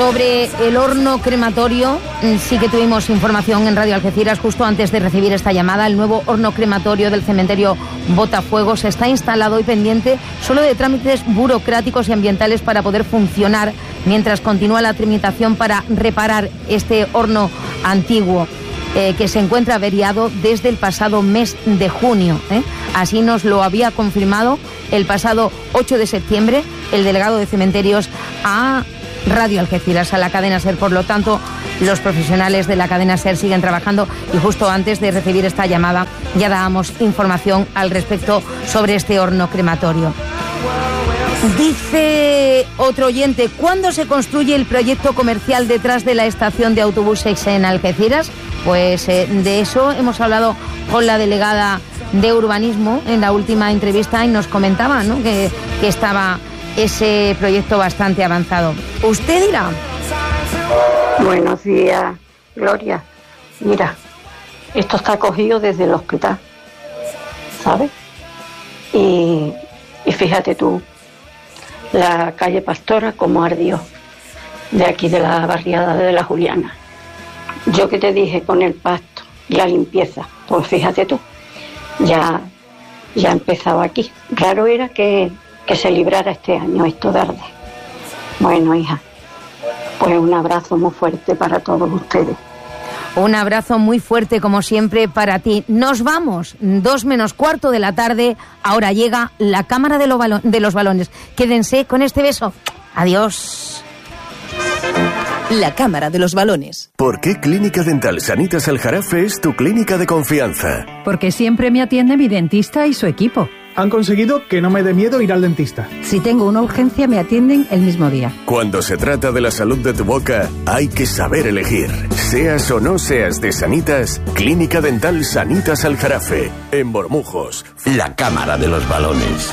Sobre el horno crematorio, sí que tuvimos información en Radio Algeciras justo antes de recibir esta llamada. El nuevo horno crematorio del cementerio Botafuegos está instalado y pendiente solo de trámites burocráticos y ambientales para poder funcionar mientras continúa la tramitación para reparar este horno antiguo que se encuentra averiado desde el pasado mes de junio. Así nos lo había confirmado el pasado 8 de septiembre el delegado de cementerios a Radio Algeciras, a la cadena SER. Por lo tanto, los profesionales de la cadena SER siguen trabajando y justo antes de recibir esta llamada ya dábamos información al respecto sobre este horno crematorio. Dice otro oyente, ¿cuándo se construye el proyecto comercial detrás de la estación de autobuses en Algeciras? Pues de eso hemos hablado con la delegada de urbanismo en la última entrevista y nos comentaba, ¿no?, que estaba ese proyecto bastante avanzado. Usted dirá. Buenos días, Gloria. Mira, esto está cogido desde el hospital, ¿sabes? Y fíjate tú, la calle Pastora como ardió, de aquí de la barriada de la Juliana. Yo que te dije con el pasto y la limpieza, pues fíjate tú, ya empezaba aquí. Raro era que se librara este año esto de arder. Bueno, hija, pues un abrazo muy fuerte para todos ustedes. Un abrazo muy fuerte, como siempre, para ti. Nos vamos, 2 menos cuarto de la tarde. Ahora llega la cámara de los balones. Quédense con este beso. Adiós. La cámara de los balones. ¿Por qué Clínica Dental Sanitas Aljarafe es tu clínica de confianza? Porque siempre me atiende mi dentista y su equipo. Han conseguido que no me dé miedo ir al dentista. Si tengo una urgencia, me atienden el mismo día. Cuando se trata de la salud de tu boca, hay que saber elegir. Seas o no seas de Sanitas, Clínica Dental Sanitas Aljarafe, en Bormujos. La cámara de los balones.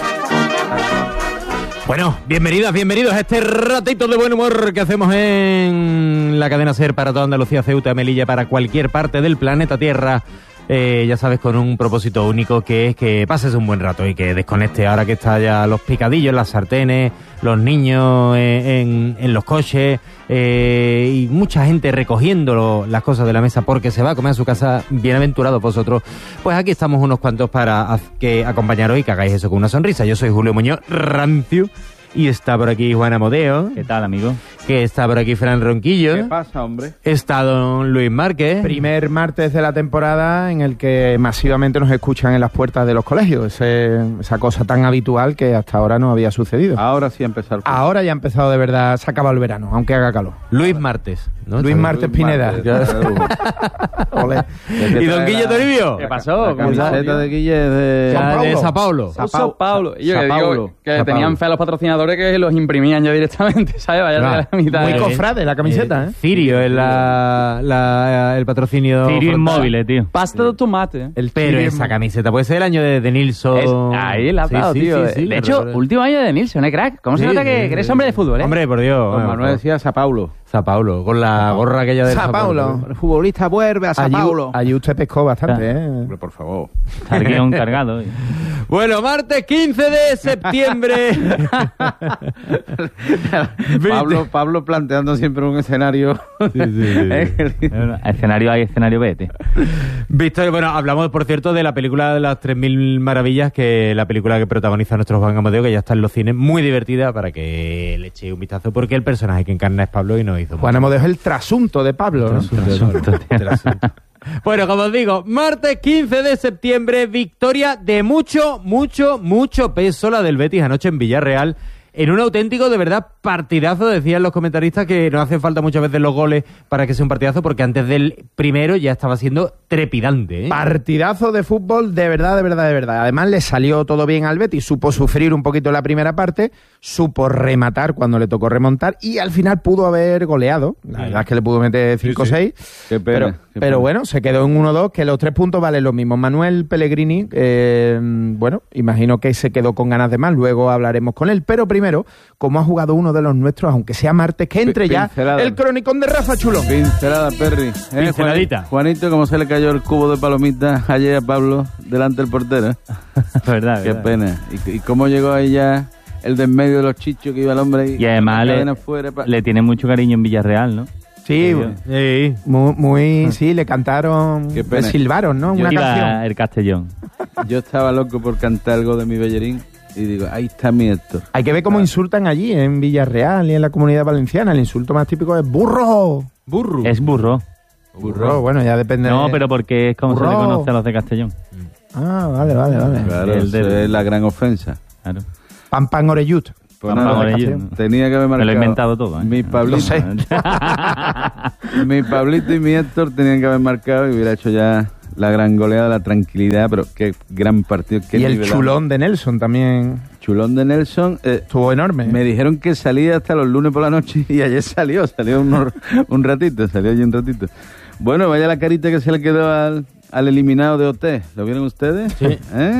Bueno, bienvenidos a este ratito de buen humor que hacemos en la cadena SER para toda Andalucía, Ceuta, Melilla, para cualquier parte del planeta Tierra. Ya sabes, con un propósito único, que es que pases un buen rato y que desconectes ahora que está ya los picadillos, las sartenes, los niños en los coches y mucha gente recogiendo las cosas de la mesa porque se va a comer a su casa. Bienaventurados vosotros. Pues aquí estamos unos cuantos para que acompañaros y que hagáis eso con una sonrisa. Yo soy Julio Muñoz Rancio. Y está por aquí Juan Amodeo. ¿Qué tal, amigo? Que está por aquí Fran Ronquillo. ¿Qué pasa, hombre? Está don Luis Márquez. Primer martes de la temporada en el que masivamente nos escuchan en las puertas de los colegios. Esa cosa tan habitual que hasta ahora no había sucedido. Ahora sí ha empezado. Ahora ya ha empezado de verdad, se acaba el verano, aunque haga calor. Luis Martes, ¿no? Luis Martes Pineda. Olé. ¿Y don Guille Toribio? ¿Qué pasó? La camiseta de Guille de Sao Paulo. Sao Paulo. Y yo Sao que Paulo. digo que tenían fe a los patrocinadores que los imprimían ya directamente, ¿sabes? Vaya Claro. de la mitad. Muy cofrade la camiseta, Cirio es el patrocinio. Cirio Inmóviles, tío. Pasta de tomate. Pero esa camiseta puede ser el año de Nilsson. Ahí el aplauso, tío. Sí, de hecho, último año de Nilsson, crack. ¿Cómo se nota que eres hombre de fútbol, Hombre, por Dios. Don Manuel decía Sao Paulo. Sao Paulo, con la gorra aquella de Sao Paulo. El futbolista vuelve a Sao Paulo. Allí usted pescó bastante, Hombre, por favor. Está el guión cargado. Bueno, martes 15 de septiembre. Pablo planteando siempre un escenario. Escenario A y escenario B, tío. Víctor, bueno, hablamos, por cierto, de la película de las 3000 maravillas, que la película que protagoniza nuestro Juan Amodeo, que ya está en los cines, muy divertida, para que le echéis un vistazo, porque el personaje que encarna es Pablo y nos hizo Juan Amodeo es el trasunto de Pablo, ¿no? Bueno, como os digo, martes 15 de septiembre, victoria de mucho peso, la del Betis anoche en Villarreal, en un auténtico, de verdad, partidazo. Decían los comentaristas que no hacen falta muchas veces los goles para que sea un partidazo, porque antes del primero ya estaba siendo trepidante, ¿eh? Partidazo de fútbol, de verdad. Además, le salió todo bien al Betis, supo sufrir un poquito la primera parte, supo rematar cuando le tocó remontar y al final pudo haber goleado. La verdad es que le pudo meter 5-6, Qué pena. pero bueno, se quedó en 1-2, que los 3 puntos valen lo mismo. Manuel Pellegrini, bueno, imagino que se quedó con ganas de más, luego hablaremos con él, pero primero, como ha jugado uno de los nuestros, aunque sea martes, que entre ya el cronicón de Rafa Chulo. Pincelada, Perry. Pinceladita. Juanito, como se le cayó el cubo de palomitas ayer a Pablo delante del portero. Verdad. Qué pena. ¿Y cómo llegó ahí ya el de en medio de los chichos que iba el hombre ahí. Y además le tiene mucho cariño en Villarreal, ¿no? Sí, sí, le cantaron, le silbaron, ¿no? Una canción. El Castellón. Yo estaba loco por cantar algo de mi Bellerín y digo, ahí está mi Héctor. Hay que ver cómo insultan allí, en Villarreal y en la Comunidad Valenciana. El insulto más típico es burro. Burro. Es burro. Burro, bueno, ya depende. No, pero porque es como burro. Se le conoce a los de Castellón. Ah, vale. Claro, es la gran ofensa. Claro. Pan orellut. Pues nada, tenía que haber marcado. Me lo he inventado todo, ¿eh? Mi Pablito, mi Pablito y mi Héctor tenían que haber marcado y hubiera hecho ya la gran goleada, la tranquilidad, pero qué gran partido. Qué y el chulón de Nelson también. Chulón de Nelson. Estuvo enorme. Me dijeron que salía hasta los lunes por la noche y ayer salió un ratito, salió allí un ratito. Bueno, vaya la carita que se le quedó al eliminado de OT. ¿Lo vieron ustedes? Sí.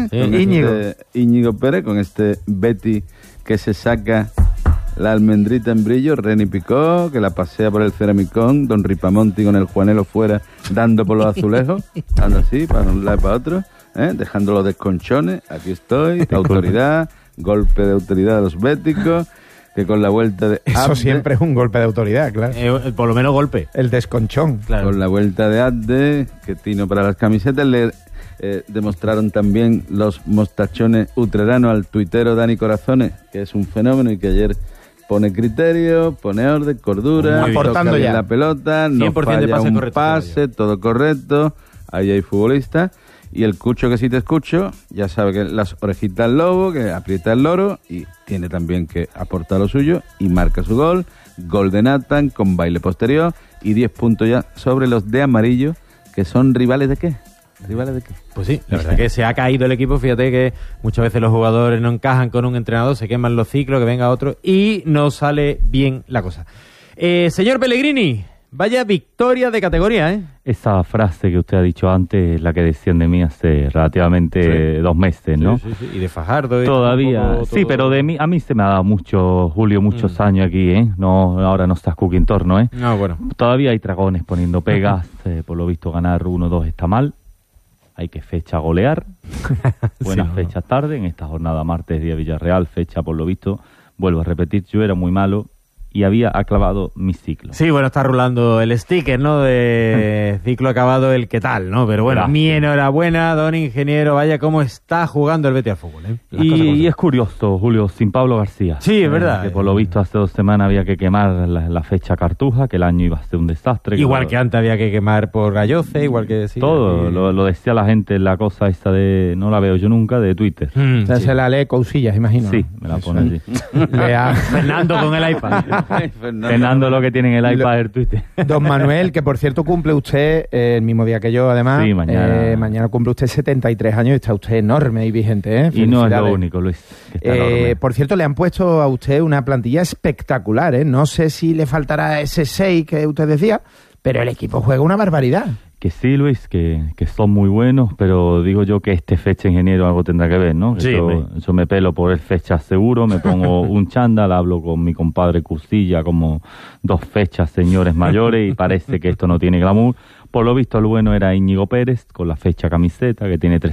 Sí. Íñigo Pérez, con este Betty que se saca la almendrita en brillo, Reni Picó, que la pasea por el ceramicón, Don Ripamonti con el Juanelo fuera, dando por los azulejos, dando así, para un lado y para otro, dejando los desconchones, aquí estoy, autoridad, golpe de autoridad de los béticos, que con la vuelta de Eso Abde, siempre es un golpe de autoridad, claro. Por lo menos golpe. El desconchón. Claro. Con la vuelta de Abde, que tino para las camisetas, le demostraron también los mostachones utreranos al tuitero Dani Corazones, que es un fenómeno y que ayer pone criterio, pone orden, cordura, toca bien la pelota, no falla un pase, todo correcto, ahí hay futbolista. Y el Cucho, que si te escucho, ya sabe que las orejitas al lobo, que aprieta el loro y tiene también que aportar lo suyo y marca su gol de Nathan con baile posterior y 10 puntos ya sobre los de amarillo, que son rivales de qué. ¿Rivales de qué? Pues sí, la verdad que se ha caído el equipo. Fíjate que muchas veces los jugadores no encajan con un entrenador, se queman los ciclos, que venga otro y no sale bien la cosa. Señor Pellegrini, vaya victoria de categoría, ¿eh? Esa frase que usted ha dicho antes es la que decían de mí hace relativamente 2 meses, ¿no? Sí. Y de Fajardo. Todavía, sí, pero a mí se me ha dado mucho, Julio, muchos años aquí, ¿eh? No, ahora no estás cookie en torno, ¿eh? No, bueno. Todavía hay dragones poniendo pegas, por lo visto ganar 1-2 está mal. Hay que fecha golear. Buenas fechas tarde. En esta jornada martes, día Villarreal, fecha por lo visto. Vuelvo a repetir, yo era muy malo y había acabado mi ciclo. Sí, bueno, está rulando el sticker, ¿no? De ciclo acabado, el qué tal, ¿no? Pero bueno, mi enhorabuena, don ingeniero. Vaya cómo está jugando el Betis al fútbol, ¿eh? Y es curioso, Julio, sin Pablo García. Sí, es verdad. Que por lo visto hace 2 semanas había que quemar la fecha Cartuja, que el año iba a ser un desastre. Igual que antes había que quemar por Galloce, igual que decía. Todo, lo decía la gente, la cosa esta de, no la veo yo nunca, de Twitter. Se la lee Cousillas, imagino. Sí, me la pone allí. Fernando con el iPad. Fernando lo que tiene en el iPad del Twitter. Don Manuel, que por cierto cumple usted el mismo día que yo, además. Sí, mañana cumple usted 73 años y está usted enorme y vigente, ¿eh? Y no es lo único, Luis. Por cierto, le han puesto a usted una plantilla espectacular, ¿eh? No sé si le faltará ese 6 que usted decía, pero el equipo juega una barbaridad. Que sí, Luis, que son muy buenos, pero digo yo que fecha ingeniero algo tendrá que ver, ¿no? Sí, yo me pelo por el fecha seguro, me pongo un chándal, hablo con mi compadre Cursilla como 2 fechas señores mayores y parece que esto no tiene glamour. Por lo visto, el bueno era Íñigo Pérez, con la fecha camiseta, que tiene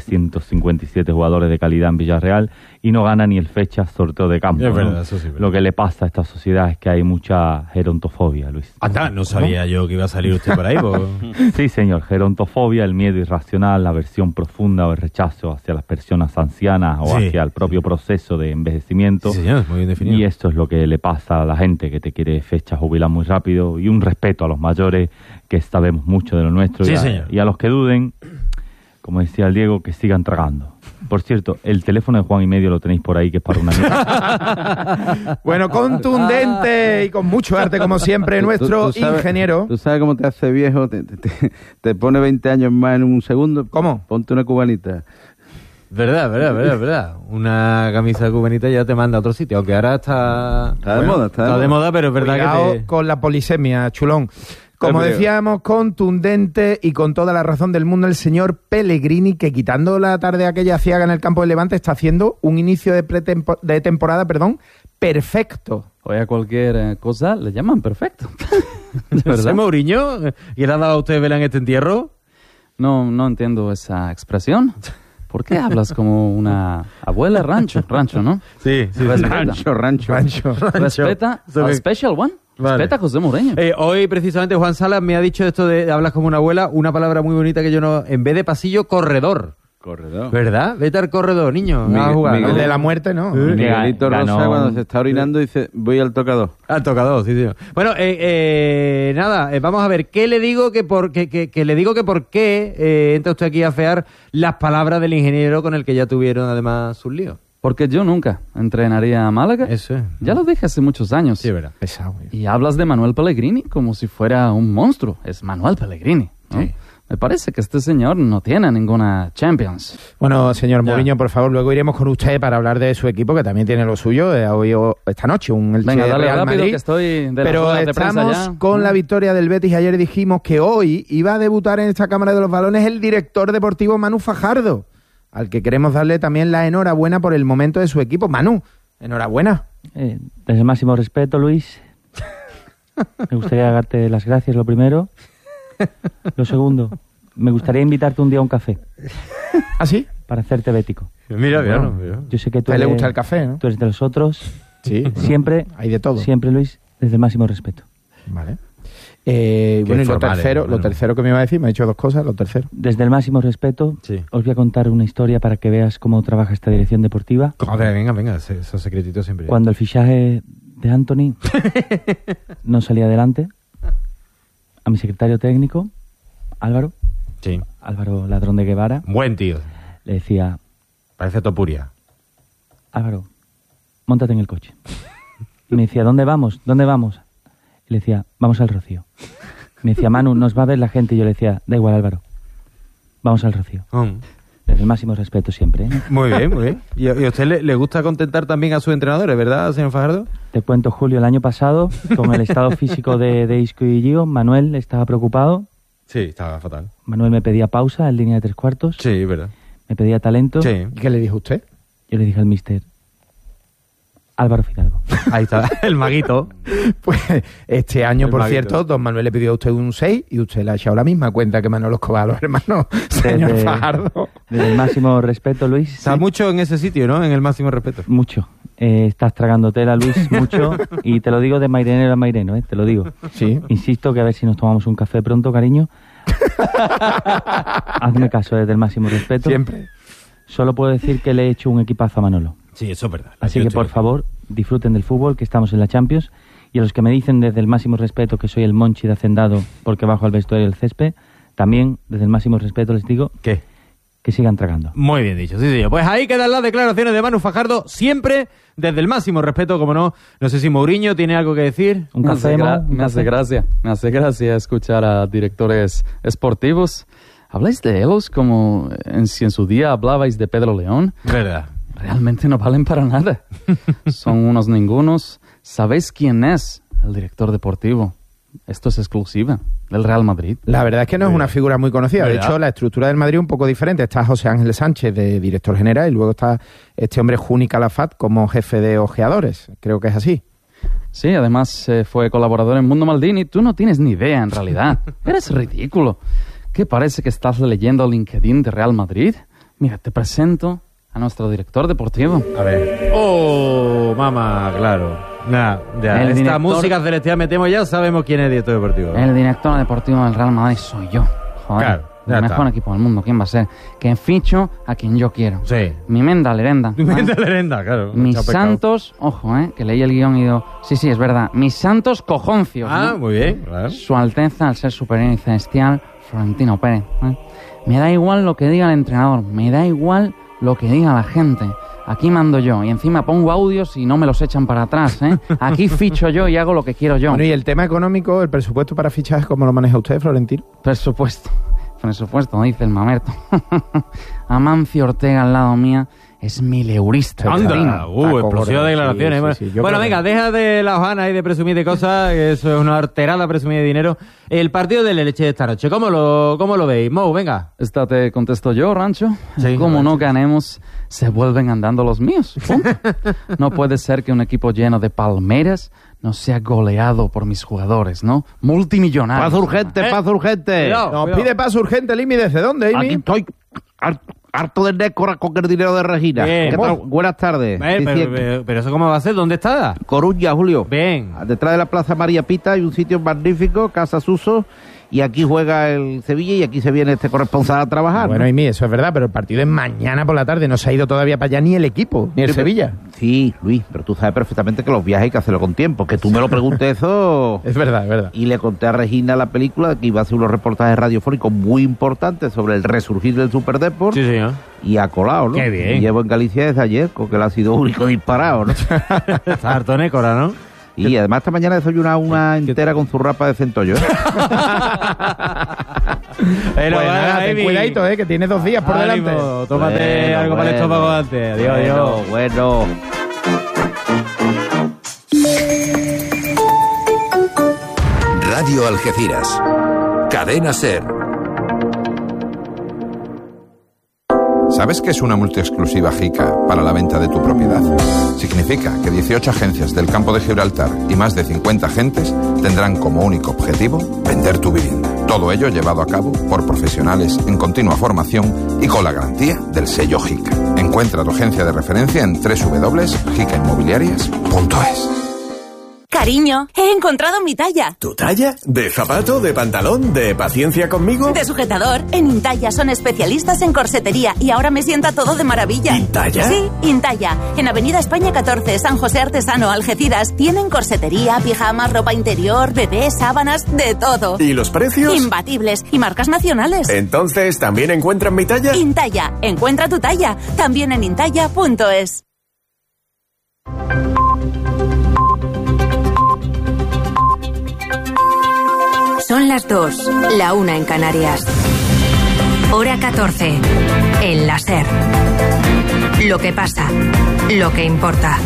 357 jugadores de calidad en Villarreal, y no gana ni el fecha sorteo de campo. Es verdad, eso sí, verdad. Lo que le pasa a esta sociedad es que hay mucha gerontofobia, Luis. Anda, no sabía yo que iba a salir usted por ahí. Sí, señor, gerontofobia, el miedo irracional, la aversión profunda o el rechazo hacia las personas ancianas o hacia el propio proceso de envejecimiento. Sí, señor, muy bien definido. Y esto es lo que le pasa a la gente que te quiere fecha jubilar muy rápido, y un respeto a los mayores, que sabemos mucho de lo nuestro, sí, y a los que duden, como decía el Diego, que sigan tragando. Por cierto, el teléfono de Juan y Medio lo tenéis por ahí, que es para una amiga. Bueno, contundente y con mucho arte, como siempre, nuestro ingeniero. ¿Tú sabes cómo te hace viejo? Te pone 20 años más en un segundo. ¿Cómo? Ponte una cubanita. Verdad. Una camisa cubanita ya te manda a otro sitio, aunque ahora está de moda, pero es verdad. Cuidado que con la polisemia, chulón. Como decíamos, contundente y con toda la razón del mundo el señor Pellegrini, que quitando la tarde aquella ciaga en el campo del Levante, está haciendo un inicio de temporada, perfecto. Oye, a cualquier cosa le llaman perfecto. ¿José Mourinho? ¿Y le ha dado a usted vela en este entierro? No entiendo esa expresión. ¿Por qué hablas como una abuela rancho, ¿no? Sí. Rancho. Respeta al Special One. Vale. Respeta a José Mourinho. Hoy, precisamente, Juan Salas me ha dicho esto de hablas como una abuela, una palabra muy bonita que yo no... En vez de pasillo, corredor. Corredor. ¿Verdad? Vete al corredor, niño. A jugar. El ¿no? de la muerte, ¿no. Miguelito Ganó. Rosa, cuando se está orinando, dice, voy al tocador. Al tocador, sí, tío. Bueno, nada, vamos a ver, ¿qué le digo que por qué entra usted aquí a fear las palabras del ingeniero con el que ya tuvieron además sus líos? Porque yo nunca entrenaría a Málaga. Eso es. Ya lo dije hace muchos años. Sí, verdad. Pesado. Y hablas de Manuel Pellegrini como si fuera un monstruo. Es Manuel Pellegrini, ¿no? Sí. Me parece que este señor no tiene ninguna Champions. Bueno, señor Ya. Mourinho, por favor, luego iremos con usted para hablar de su equipo, que también tiene lo suyo. Esta noche, un Elche Venga, dale Real rápido Madrid. que estoy de las Pero ruedas de prensa estamos ya. con la victoria del Betis. Ayer dijimos que hoy iba a debutar en esta Cámara de los Balones el director deportivo Manu Fajardo, al que queremos darle también la enhorabuena por el momento de su equipo. Manu, enhorabuena. Desde el máximo respeto, Luis. Me gustaría darte las gracias, lo primero. Lo segundo, me gustaría invitarte un día a un café. ¿Ah, sí? Para hacerte bético. Mira. Yo sé que tú A él le eres, gusta el café, ¿no? tú eres de los otros. Sí. Siempre, Hay de todo. siempre, Luis, desde el máximo respeto. Vale. Bueno, y lo tercero que me iba a decir, me ha dicho dos cosas, lo tercero. Desde el máximo respeto, Sí. os voy a contar una historia para que veas cómo trabaja esta dirección deportiva. Joder, venga, esos secretitos siempre. Cuando el fichaje de Anthony no salía adelante, a mi secretario técnico, Álvaro Ladrón de Guevara, Buen tío. le decía: Parece Topuria. Álvaro, móntate en el coche. Y me decía: ¿dónde vamos? Y le decía: vamos al Rocío. Me decía: Manu, nos va a ver la gente. Y yo le decía: da igual, Álvaro, vamos al Rocío. Desde el máximo respeto siempre, ¿eh? Muy bien. ¿Y a usted le gusta contentar también a sus entrenadores, verdad, señor Fajardo? Te cuento, Julio, el año pasado, con el estado físico de Isco y Gio, Manuel estaba preocupado. Sí, estaba fatal. Manuel me pedía pausa en línea de 3/4. Sí, verdad. Me pedía talento. Sí. ¿Y qué le dijo usted? Yo le dije al míster: Álvaro Fidalgo. Ahí está, el maguito. Pues este año, El por maguito. cierto, don Manuel le pidió a usted un 6 y usted le ha echado la misma cuenta que Manolo Escobar, los hermanos, señor Fajardo. Desde el máximo respeto, Luis. Está mucho en ese sitio, ¿no? En el máximo respeto. Mucho. Estás tragando tela, Luis, mucho. Y te lo digo de mairenero a maireno, te lo digo. Sí. Insisto que a ver si nos tomamos un café pronto, cariño. Hazme caso, desde el máximo respeto. Siempre. Solo puedo decir que le he hecho un equipazo a Manolo. Sí, eso es verdad. Así que, por favor, disfruten del fútbol, que estamos en la Champions. Y a los que me dicen desde el máximo respeto que soy el Monchi de Hacendado porque bajo al vestuario del césped, también desde el máximo respeto les digo ¿qué? Que sigan tragando. Muy bien dicho, sí, señor. Pues ahí quedan las declaraciones de Manu Fajardo, siempre desde el máximo respeto, como no. No sé si Mourinho tiene algo que decir. Un café, Me hace gracia escuchar a directores esportivos. ¿Habláis de ellos como si en su día hablabais de Pedro León? Verdad. Realmente no valen para nada. Son unos ningunos. ¿Sabéis quién es el director deportivo? Esto es exclusiva del Real Madrid. La verdad es que no es una figura muy conocida. De ¿Verdad? hecho, la estructura del Madrid es un poco diferente. Está José Ángel Sánchez de director general y luego está este hombre Juni Calafat como jefe de ojeadores. Creo que es así. Sí, además fue colaborador en Mundo Maldini. Tú no tienes ni idea, en realidad. Eres ridículo. ¿Qué parece que estás leyendo el LinkedIn de Real Madrid? Mira, te presento a nuestro director deportivo. A ver. ¡Oh, mamá! Claro. Nah, ya. El Esta director- música celestial metemos ya, sabemos quién es director deportivo. El director deportivo del Real Madrid soy yo. Joder, Claro, ya el está. mejor equipo del mundo. ¿Quién va a ser? Que ficho a quien yo quiero. Sí. Mi menda lerenda. Menda lerenda, claro. Mis Chao, pecado. santos, ojo, que leí el guión y digo, sí, es verdad, mis santos cojoncios. Ah, ¿no? muy bien. Claro. Su Alteza, al ser superior y celestial, Florentino Pérez. Me da igual lo que diga el entrenador, me da igual lo que diga la gente. Aquí mando yo y encima pongo audios y no me los echan para atrás, Aquí ficho yo y hago lo que quiero yo. Bueno, y el tema económico, el presupuesto para fichajes, ¿cómo lo maneja usted, Florentino? Presupuesto, dice el mamerto. Amancio Ortega al lado mía es mileurista. Anda, Padrino. explosión de declaraciones. Sí, sí, yo bueno, creo venga, que- deja de la hojana y de presumir de cosas, que eso es una arterada presumir de dinero. El partido del Elche de esta noche, ¿cómo lo veis? Mou, venga. Esta te contesto yo, Rancho. Sí, Como Rancho. no ganemos, se vuelven andando los míos. Punto. No puede ser que un equipo lleno de palmeras no sea goleado por mis jugadores, ¿no? Multimillonarios. Paz urgente. Cuidado, Nos cuidado. pide paso urgente, Limi, ¿desde dónde, Aquí Imi? estoy Harto de Nécora con el dinero de Regina. Bien. ¿Qué tal? Buenas tardes. Pero eso, ¿cómo va a ser? ¿Dónde está? Coruña, Julio. Bien. Detrás de la Plaza María Pita hay un sitio magnífico, Casa Suso, y aquí juega el Sevilla y aquí se viene este corresponsal a trabajar. Bueno, ¿no? y eso es verdad, pero el partido es mañana por la tarde. No se ha ido todavía para allá ni el equipo, ni el Sevilla. Sí, Luis, pero tú sabes perfectamente que los viajes hay que hacerlo con tiempo. Que tú me lo preguntes eso... Es verdad, es verdad. Y le conté a Regina la película que iba a hacer unos reportajes radiofónicos muy importantes sobre el resurgir del Superdeport. Sí, señor. Y ha colado, ¿no? Qué bien. Y llevo en Galicia desde ayer, con que él ha sido único disparado, ¿no? Está harto Nécora, ¿no? Y además esta mañana he desayunado una entera con zurrapa de centollo. Pero pues nada, ten cuidadito, que tienes 2 días por delante. Tómate algo para el estómago antes. Adiós, adiós. Bueno. Radio Algeciras. Cadena SER. ¿Sabes qué es una multiexclusiva JICA para la venta de tu propiedad? Significa que 18 agencias del campo de Gibraltar y más de 50 agentes tendrán como único objetivo vender tu vivienda. Todo ello llevado a cabo por profesionales en continua formación y con la garantía del sello JICA. Encuentra tu agencia de referencia en www.jicainmobiliarias.es. Cariño, he encontrado mi talla. ¿Tu talla? ¿De zapato, de pantalón, de paciencia conmigo? De sujetador. En Intalla son especialistas en corsetería y ahora me sienta todo de maravilla. ¿Intalla? Sí, Intalla. En Avenida España 14, San José Artesano, Algeciras. Tienen corsetería, pijamas, ropa interior, bebés, sábanas, de todo. ¿Y los precios? Imbatibles. Y marcas nacionales. Entonces, ¿también encuentran mi talla? Intalla. Encuentra tu talla. También en intalla.es. Son las 2, la 1 en Canarias. Hora 14, en la SER. Lo que pasa, lo que importa.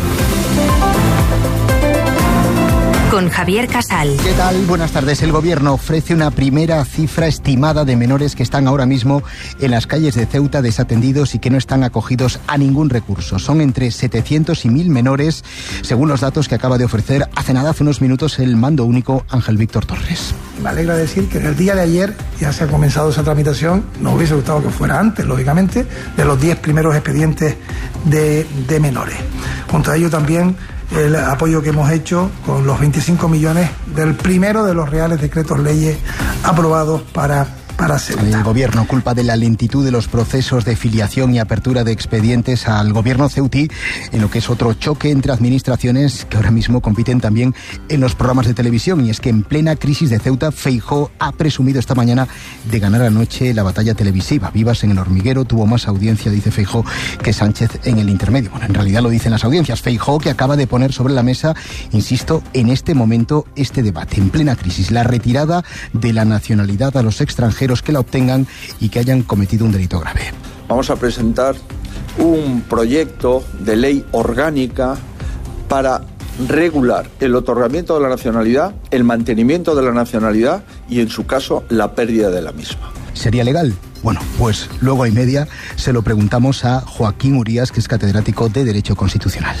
Con Javier Casal. ¿Qué tal? Buenas tardes. El Gobierno ofrece una primera cifra estimada de menores que están ahora mismo en las calles de Ceuta desatendidos y que no están acogidos a ningún recurso. Son entre 700 y 1000 menores, según los datos que acaba de ofrecer hace unos minutos el mando único Ángel Víctor Torres. Me alegra decir que en el día de ayer ya se ha comenzado esa tramitación. Nos hubiese gustado que fuera antes, lógicamente, de los 10 primeros expedientes de menores. Junto a ello también el apoyo que hemos hecho con los 25 millones del primero de los reales decretos leyes aprobados para Ceuta. El Gobierno culpa de la lentitud de los procesos de filiación y apertura de expedientes al Gobierno ceutí, en lo que es otro choque entre administraciones que ahora mismo compiten también en los programas de televisión. Y es que en plena crisis de Ceuta, Feijóo ha presumido esta mañana de ganar anoche la batalla televisiva. Vivas en el Hormiguero tuvo más audiencia, dice Feijóo, que Sánchez en el intermedio. Bueno, en realidad lo dicen las audiencias. Feijóo que acaba de poner sobre la mesa, insisto, en este momento este debate. En plena crisis, la retirada de la nacionalidad a los extranjeros que la obtengan y que hayan cometido un delito grave. Vamos a presentar un proyecto de ley orgánica para regular el otorgamiento de la nacionalidad, el mantenimiento de la nacionalidad y, en su caso, la pérdida de la misma. ¿Sería legal? Bueno, pues luego y media se lo preguntamos a Joaquín Urías, que es catedrático de Derecho Constitucional.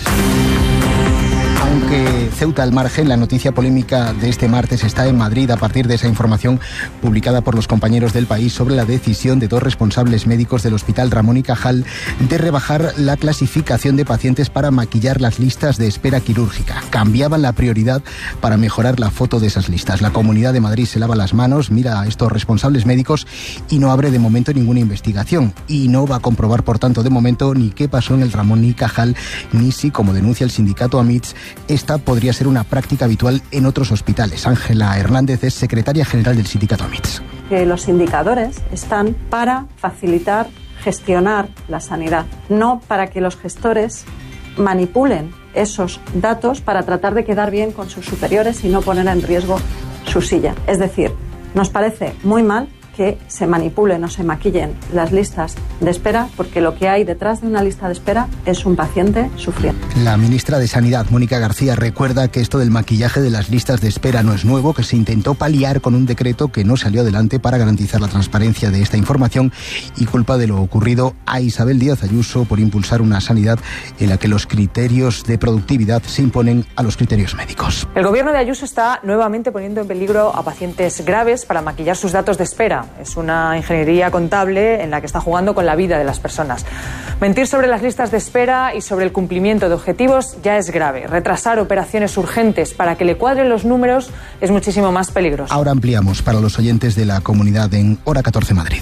Aunque Ceuta al margen, la noticia polémica de este martes está en Madrid a partir de esa información publicada por los compañeros del País sobre la decisión de 2 responsables médicos del Hospital Ramón y Cajal de rebajar la clasificación de pacientes para maquillar las listas de espera quirúrgica. Cambiaban la prioridad para mejorar la foto de esas listas. La Comunidad de Madrid se lava las manos, mira a estos responsables médicos y no abre de momento ninguna investigación. Y no va a comprobar, por tanto, de momento ni qué pasó en el Ramón y Cajal, ni si, como denuncia el sindicato AMITS, esta podría ser una práctica habitual en otros hospitales. Ángela Hernández es secretaria general del sindicato AMITS. Que los indicadores están para facilitar, gestionar la sanidad, no para que los gestores manipulen esos datos para tratar de quedar bien con sus superiores y no poner en riesgo su silla. Es decir, nos parece muy mal que se manipulen o se maquillen las listas de espera, porque lo que hay detrás de una lista de espera es un paciente sufriendo. La ministra de Sanidad, Mónica García, recuerda que esto del maquillaje de las listas de espera no es nuevo, que se intentó paliar con un decreto que no salió adelante para garantizar la transparencia de esta información, y culpa de lo ocurrido a Isabel Díaz Ayuso por impulsar una sanidad en la que los criterios de productividad se imponen a los criterios médicos. El gobierno de Ayuso está nuevamente poniendo en peligro a pacientes graves para maquillar sus datos de espera. ingeniería. Es una ingeniería contable en la que está jugando con la vida de las personas. Mentir sobre las listas de espera y sobre el cumplimiento de objetivos ya es grave. Retrasar operaciones urgentes para que le cuadren los números es muchísimo más peligroso. Ahora ampliamos para los oyentes de la comunidad en Hora 14 Madrid.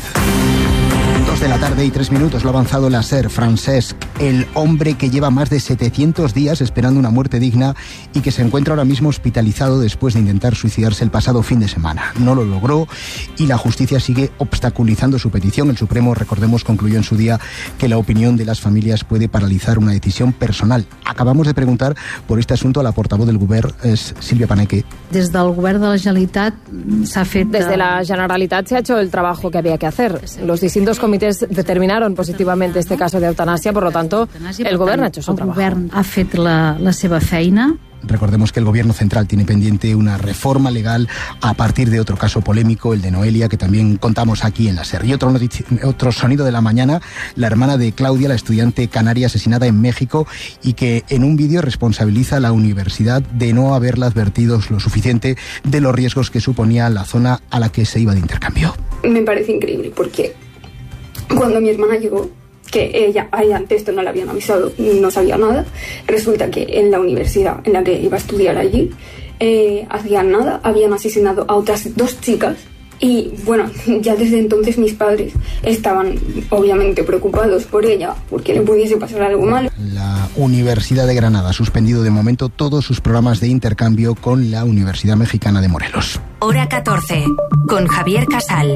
2 de la tarde y 3 minutos. Lo ha avanzado la SER. Francesc, el hombre que lleva más de 700 días esperando una muerte digna y que se encuentra ahora mismo hospitalizado después de intentar suicidarse el pasado fin de semana. No lo logró y la justicia sigue obstaculizando su petición. El Supremo, recordemos, concluyó en su día que la opinión de las familias puede paralizar una decisión personal. Acabamos de preguntar por este asunto a la portavoz del Govern, es Sílvia Paneque. Desde el Govern de la Generalitat se ha fet... Desde la Generalitat se ha hecho el trabajo que había que hacer. Los distintos comités determinaron positivamente este caso de eutanasia, por lo tanto, el Govern ha hecho su trabajo. El Govern ha fet la seva feina. Recordemos que el Gobierno central tiene pendiente una reforma legal a partir de otro caso polémico, el de Noelia, que también contamos aquí en la SER. Y otro sonido de la mañana, la hermana de Claudia, la estudiante canaria asesinada en México y que en un vídeo responsabiliza a la universidad de no haberla advertido lo suficiente de los riesgos que suponía la zona a la que se iba de intercambio. Me parece increíble porque cuando mi hermana llegó, que ella antes esto no le habían avisado, no sabía nada. Resulta que en la universidad en la que iba a estudiar allí, hacían nada, habían asesinado a otras 2 chicas. Y bueno, ya desde entonces mis padres estaban obviamente preocupados por ella, porque le pudiese pasar algo malo. La Universidad de Granada ha suspendido de momento todos sus programas de intercambio con la Universidad Mexicana de Morelos. Hora 14, con Javier Casal.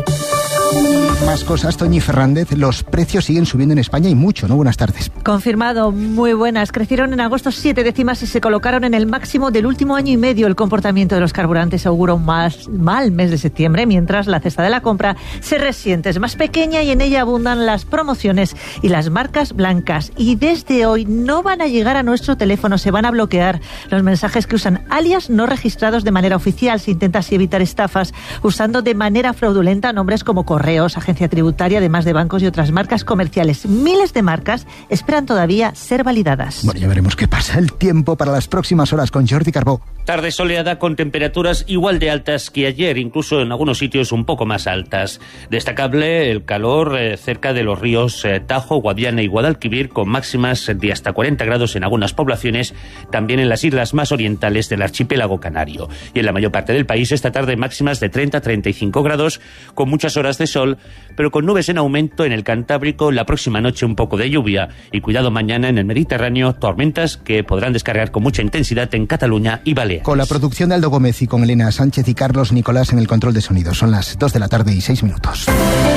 Más cosas, Toñi Fernández. Los precios siguen subiendo en España y mucho, ¿no? Buenas tardes. Confirmado, muy buenas. Crecieron en agosto 7 décimas y se colocaron en el máximo del último año y medio. El comportamiento de los carburantes augura un mal mes de septiembre, mientras la cesta de la compra se resiente. Es más pequeña y en ella abundan las promociones y las marcas blancas. Y desde hoy no van a llegar a nuestro teléfono, se van a bloquear los mensajes que usan alias no registrados de manera oficial. Se intenta así evitar estafas usando de manera fraudulenta nombres como Correos, Agencia Tributaria, además de bancos y otras marcas comerciales. Miles de marcas esperan todavía ser validadas. Bueno, ya veremos qué pasa. El tiempo para las próximas horas con Jordi Carbó. Tarde soleada con temperaturas igual de altas que ayer, incluso en algunos sitios un poco más altas. Destacable el calor cerca de los ríos Tajo, Guadiana y Guadalquivir, con máximas de hasta 40 grados en algunas poblaciones, también en las islas más orientales del archipiélago canario. Y en la mayor parte del país esta tarde máximas de 30-35 grados, con muchas horas de sol, pero con nubes en aumento en el Cantábrico. La próxima noche un poco de lluvia y cuidado mañana en el Mediterráneo, tormentas que podrán descargar con mucha intensidad en Cataluña y Baleares. Con la producción de Aldo Gómez y con Elena Sánchez y Carlos Nicolás en el control de sonido. Son las 2 de la tarde y 6 minutos.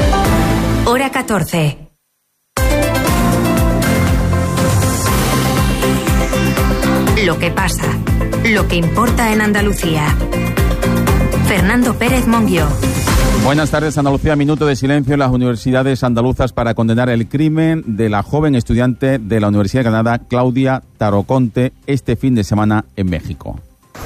Hora 14. Lo que pasa, lo que importa en Andalucía. Fernando Pérez Monguió. Buenas tardes, Andalucía. Minuto de silencio en las universidades andaluzas para condenar el crimen de la joven estudiante de la Universidad de Granada, Claudia Taroconte, este fin de semana en México.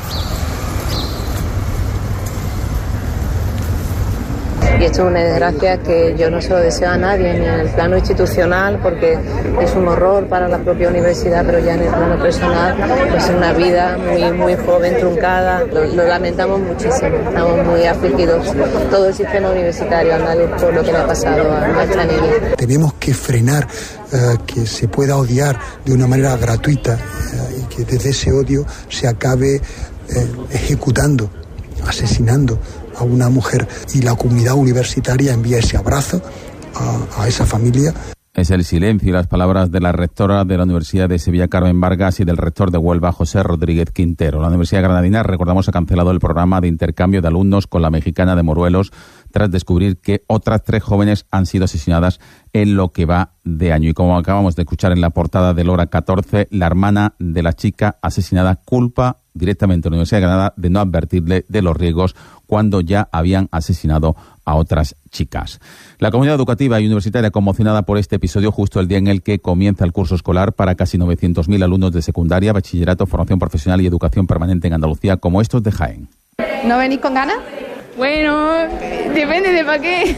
Y esto es una desgracia que yo no se lo deseo a nadie, ni en el plano institucional, porque es un horror para la propia universidad, pero ya en el plano personal, pues es una vida muy joven, truncada. Lo lamentamos muchísimo, estamos muy afligidos, todo el sistema universitario andaluz, por lo que le ha pasado a nuestra niña. Tenemos que frenar que se pueda odiar de una manera gratuita y que desde ese odio se acabe ejecutando, asesinando a una mujer, y la comunidad universitaria envía ese abrazo a esa familia. Es el silencio y las palabras de la rectora de la Universidad de Sevilla, Carmen Vargas, y del rector de Huelva, José Rodríguez Quintero. La Universidad Granadina, recordamos, ha cancelado el programa de intercambio de alumnos con la mexicana de Morelos tras descubrir que otras 3 jóvenes han sido asesinadas en lo que va de año. Y como acabamos de escuchar en la portada del Hora 14, la hermana de la chica asesinada culpa directamente a la Universidad de Granada de no advertirle de los riesgos cuando ya habían asesinado a otras chicas. La comunidad educativa y universitaria conmocionada por este episodio justo el día en el que comienza el curso escolar para casi 900.000 alumnos de secundaria, bachillerato, formación profesional y educación permanente en Andalucía, como estos de Jaén. ¿No venís con ganas? Bueno, depende de para qué.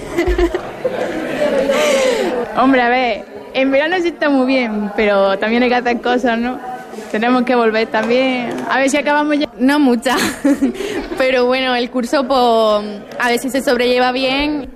Hombre, a ver, en verano sí está muy bien, pero también hay que hacer cosas, ¿no? Tenemos que volver también. A ver si acabamos ya. No mucha, pero bueno, el curso, pues, a ver si se sobrelleva bien.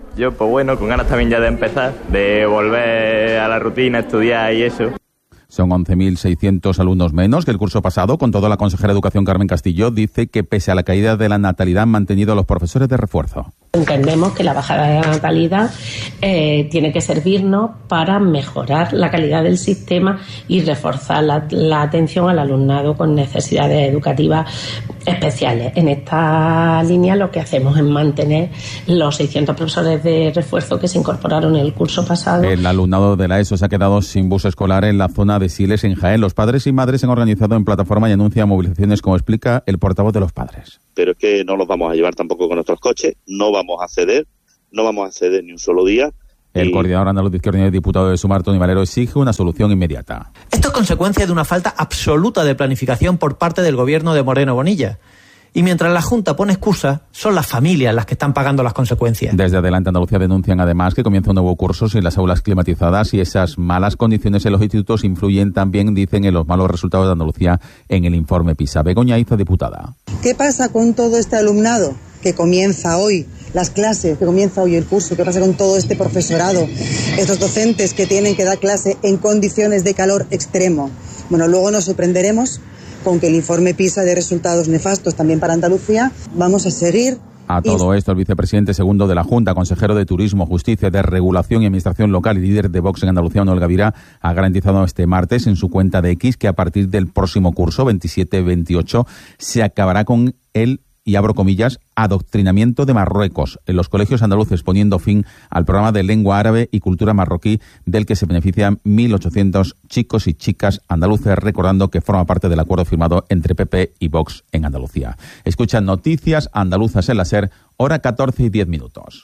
Yo, pues bueno, con ganas también ya de empezar, de volver a la rutina, estudiar y eso. Son 11.600 alumnos menos que el curso pasado. Con todo, la consejera de Educación, Carmen Castillo, dice que pese a la caída de la natalidad han mantenido a los profesores de refuerzo. Entendemos que la bajada de la natalidad tiene que servirnos para mejorar la calidad del sistema y reforzar la atención al alumnado con necesidades educativas especiales. En esta línea lo que hacemos es mantener los 600 profesores de refuerzo que se incorporaron en el curso pasado. El alumnado de la ESO se ha quedado sin bus escolar en la zona de Siles, en Jaén. Los padres y madres se han organizado en plataforma y anuncian movilizaciones, como explica el portavoz de los padres. Pero es que no los vamos a llevar tampoco con nuestros coches, no vamos a ceder ni un solo día. El coordinador andaluz de Izquierda y diputado de Sumar, Toni Valero, exige una solución inmediata. Esto es consecuencia de una falta absoluta de planificación por parte del gobierno de Moreno Bonilla. Y mientras la Junta pone excusas, son las familias las que están pagando las consecuencias. Desde Adelante Andalucía denuncian además que comienza un nuevo curso sin las aulas climatizadas y esas malas condiciones en los institutos influyen también, dicen, en los malos resultados de Andalucía en el informe PISA. Begoña Iza, diputada. ¿Qué pasa con todo este alumnado que comienza hoy las clases, que comienza hoy el curso? ¿Qué pasa con todo este profesorado? Estos docentes que tienen que dar clase en condiciones de calor extremo. Bueno, luego nos sorprenderemos con que el informe PISA dé resultados nefastos también para Andalucía. Vamos a seguir. A todo esto, el vicepresidente segundo de la Junta, consejero de Turismo, Justicia, de Regulación y Administración Local y líder de Vox en Andalucía, Noel Gavira, ha garantizado este martes en su cuenta de X que a partir del próximo curso, 27-28, se acabará con el, y abro comillas, adoctrinamiento de Marruecos en los colegios andaluces, poniendo fin al programa de lengua árabe y cultura marroquí del que se benefician 1.800 chicos y chicas andaluces, recordando que forma parte del acuerdo firmado entre PP y Vox en Andalucía. Escuchan Noticias Andaluzas en la SER, hora 14:10.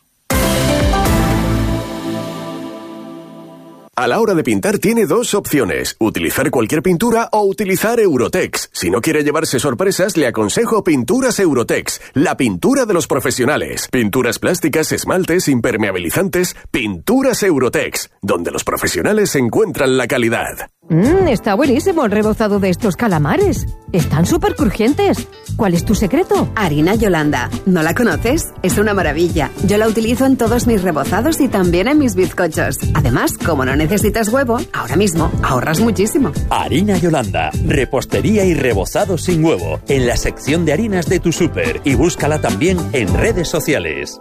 A la hora de pintar tiene dos opciones, utilizar cualquier pintura o utilizar Eurotex. Si no quiere llevarse sorpresas, le aconsejo Pinturas Eurotex, la pintura de los profesionales. Pinturas plásticas, esmaltes, impermeabilizantes, Pinturas Eurotex, donde los profesionales encuentran la calidad. Está buenísimo el rebozado de estos calamares. Están súper crujientes. ¿Cuál es tu secreto? Harina Yolanda. ¿No la conoces? Es una maravilla. Yo la utilizo en todos mis rebozados y también en mis bizcochos. Además, como no necesitas huevo, ahora mismo ahorras muchísimo. Harina Yolanda. Repostería y rebozado sin huevo. En la sección de harinas de tu súper. Y búscala también en redes sociales.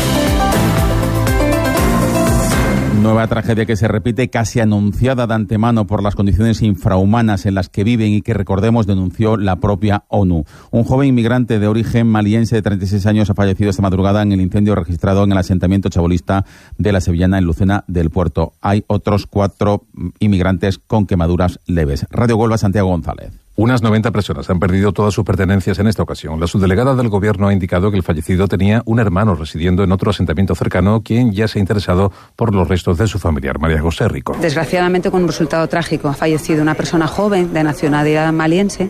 Nueva tragedia que se repite, casi anunciada de antemano por las condiciones infrahumanas en las que viven y que, recordemos, denunció la propia ONU. Un joven inmigrante de origen maliense de 36 años ha fallecido esta madrugada en el incendio registrado en el asentamiento chabolista de la Sevillana en Lucena del Puerto. Hay otros 4 inmigrantes con quemaduras leves. Radio Huelva, Santiago González. Unas 90 personas han perdido todas sus pertenencias en esta ocasión. La subdelegada del Gobierno ha indicado que el fallecido tenía un hermano residiendo en otro asentamiento cercano, quien ya se ha interesado por los restos de su familiar, María José Rico. Desgraciadamente, con un resultado trágico, ha fallecido una persona joven de nacionalidad maliense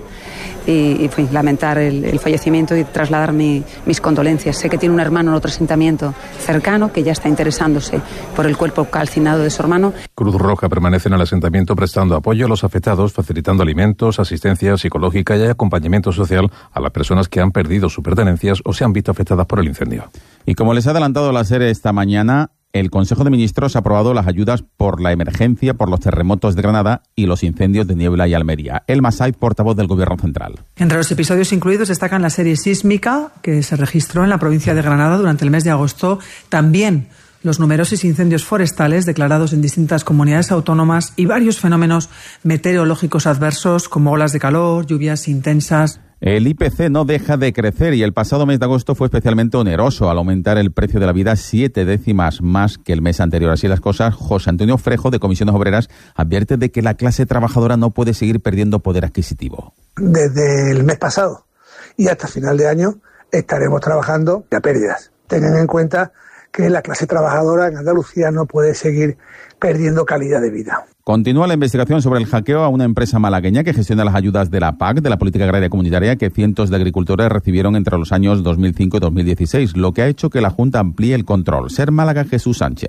y lamentar el fallecimiento y trasladar mis condolencias. Sé que tiene un hermano en otro asentamiento cercano que ya está interesándose por el cuerpo calcinado de su hermano. Cruz Roja permanece en el asentamiento prestando apoyo a los afectados, facilitando alimentos, asistencia psicológica y acompañamiento social a las personas que han perdido sus pertenencias o se han visto afectadas por el incendio. Y como les ha adelantado la SER esta mañana, el Consejo de Ministros ha aprobado las ayudas por la emergencia por los terremotos de Granada y los incendios de Niebla y Almería. Elma Saiz, portavoz del Gobierno Central. Entre los episodios incluidos destacan la serie sísmica que se registró en la provincia de Granada durante el mes de agosto, también los numerosos incendios forestales declarados en distintas comunidades autónomas y varios fenómenos meteorológicos adversos como olas de calor, lluvias intensas. El IPC no deja de crecer y el pasado mes de agosto fue especialmente oneroso al aumentar el precio de la vida 7 décimas más que el mes anterior. Así las cosas, José Antonio Frejo, de Comisiones Obreras, advierte de que la clase trabajadora no puede seguir perdiendo poder adquisitivo. Desde el mes pasado y hasta final de año estaremos trabajando a pérdidas. Tengan en cuenta que la clase trabajadora en Andalucía no puede seguir perdiendo calidad de vida. Continúa la investigación sobre el hackeo a una empresa malagueña que gestiona las ayudas de la PAC, de la Política Agraria Comunitaria, que cientos de agricultores recibieron entre los años 2005 y 2016, lo que ha hecho que la Junta amplíe el control. SER Málaga, Jesús Sánchez.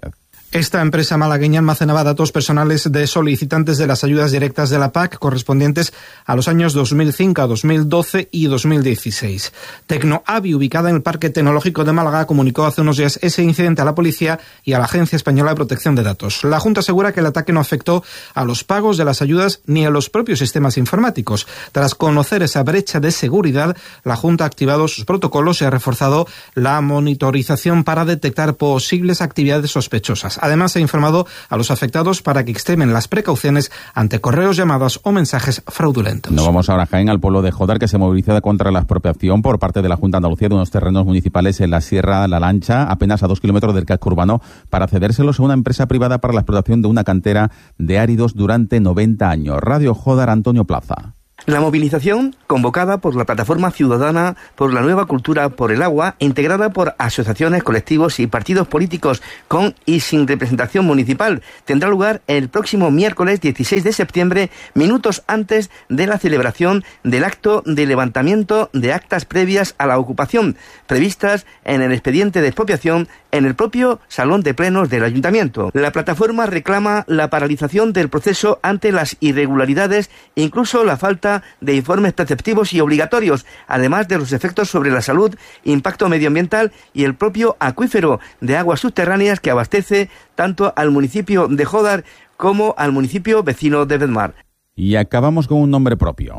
Esta empresa malagueña almacenaba datos personales de solicitantes de las ayudas directas de la PAC correspondientes a los años 2005, 2012 y 2016. Tecnoavi, ubicada en el Parque Tecnológico de Málaga, comunicó hace unos días ese incidente a la policía y a la Agencia Española de Protección de Datos. La Junta asegura que el ataque no afectó a los pagos de las ayudas ni a los propios sistemas informáticos. Tras conocer esa brecha de seguridad, la Junta ha activado sus protocolos y ha reforzado la monitorización para detectar posibles actividades sospechosas. Además, ha informado a los afectados para que extremen las precauciones ante correos, llamadas o mensajes fraudulentos. Nos vamos ahora a Jaén, al pueblo de Jodar, que se moviliza contra la expropiación por parte de la Junta de Andalucía de unos terrenos municipales en la Sierra La Lancha, apenas a 2 kilómetros del casco urbano, para cedérselos a una empresa privada para la explotación de una cantera de áridos durante 90 años. Radio Jodar, Antonio Plaza. La movilización, convocada por la Plataforma Ciudadana por la Nueva Cultura por el Agua, integrada por asociaciones, colectivos y partidos políticos con y sin representación municipal, tendrá lugar el próximo miércoles 16 de septiembre, minutos antes de la celebración del acto de levantamiento de actas previas a la ocupación, previstas en el expediente de expropiación en el propio Salón de Plenos del Ayuntamiento. La plataforma reclama la paralización del proceso ante las irregularidades e incluso la falta de informes preceptivos y obligatorios, además de los efectos sobre la salud, impacto medioambiental y el propio acuífero de aguas subterráneas que abastece tanto al municipio de Jodar como al municipio vecino de Bedmar. Y acabamos con un nombre propio.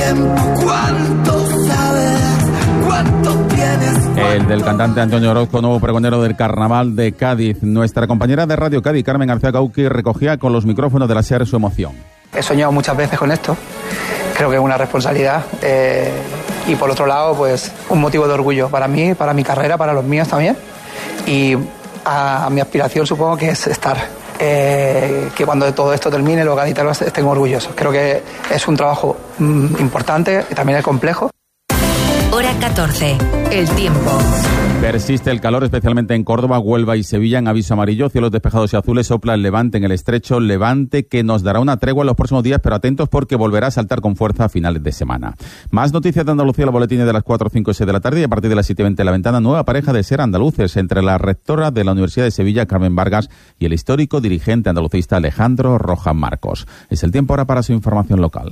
El del cantante Antonio Orozco, nuevo pregonero del Carnaval de Cádiz. Nuestra compañera de Radio Cádiz, Carmen García Cauqui, recogía con los micrófonos de la SER su emoción. He soñado muchas veces con esto. Creo que es una responsabilidad y por otro lado, pues un motivo de orgullo para mí, para mi carrera, para los míos también. Y a mi aspiración supongo que es estar, que cuando todo esto termine los gaditanos estén orgullosos. Creo que es un trabajo importante y también es complejo. Hora 14. El tiempo. Persiste el calor, especialmente en Córdoba, Huelva y Sevilla, en aviso amarillo, cielos despejados y azules, sopla el levante en el estrecho, levante que nos dará una tregua en los próximos días, pero atentos porque volverá a saltar con fuerza a finales de semana. Más noticias de Andalucía, los boletines de las 4, 5 y 6 de la tarde, y a partir de las 7:20 la ventana, nueva pareja de ser andaluces entre la rectora de la Universidad de Sevilla, Carmen Vargas, y el histórico dirigente andalucista Alejandro Rojas Marcos. Es el tiempo ahora para su información local.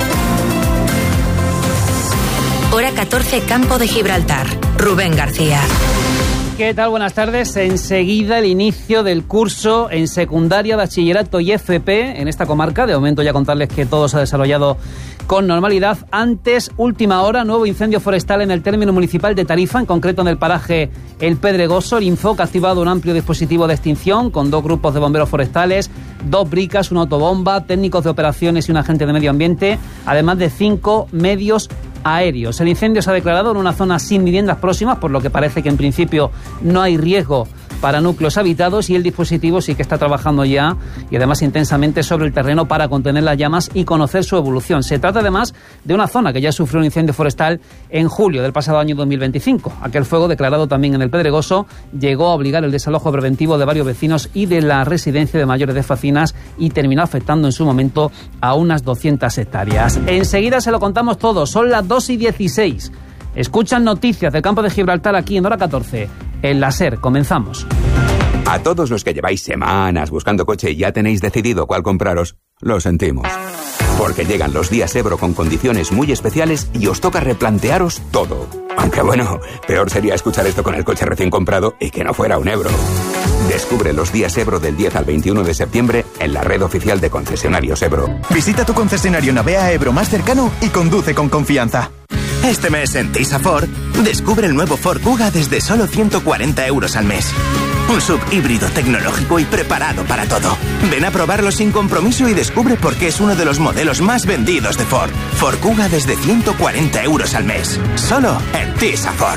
Hora 14, Campo de Gibraltar. Rubén García. ¿Qué tal? Buenas tardes. Enseguida el inicio del curso en secundaria, bachillerato y FP en esta comarca. De momento ya contarles que todo se ha desarrollado con normalidad. Antes, última hora, nuevo incendio forestal en el término municipal de Tarifa, en concreto en el paraje El Pedregoso. El Infoc ha activado un amplio dispositivo de extinción con 2 grupos de bomberos forestales, 2 bricas, una autobomba, técnicos de operaciones y un agente de medio ambiente, además de 5 medios aéreos. El incendio se ha declarado en una zona sin viviendas próximas, por lo que parece que en principio no hay riesgo para núcleos habitados, y el dispositivo sí que está trabajando ya y además intensamente sobre el terreno para contener las llamas y conocer su evolución. Se trata además de una zona que ya sufrió un incendio forestal en julio del pasado año 2025. Aquel fuego, declarado también en el Pedregoso, llegó a obligar el desalojo preventivo de varios vecinos y de la residencia de mayores de Facinas y terminó afectando en su momento a unas 200 hectáreas. Enseguida se lo contamos todo. Son las 2:16. Escuchan noticias del Campo de Gibraltar aquí en Hora 14. En la SER, comenzamos. A todos los que lleváis semanas buscando coche y ya tenéis decidido cuál compraros, lo sentimos. Porque llegan los días Ebro con condiciones muy especiales y os toca replantearos todo. Aunque bueno, peor sería escuchar esto con el coche recién comprado y que no fuera un Ebro. Descubre los días Ebro del 10 al 21 de septiembre en la red oficial de concesionarios Ebro. Visita tu concesionario Navea Ebro más cercano y conduce con confianza. Este mes en Tisa Ford, descubre el nuevo Ford Kuga desde solo 140 euros al mes. Un sub híbrido tecnológico y preparado para todo. Ven a probarlo sin compromiso y descubre por qué es uno de los modelos más vendidos de Ford. Ford Kuga desde 140 euros al mes. Solo en Tisa Ford.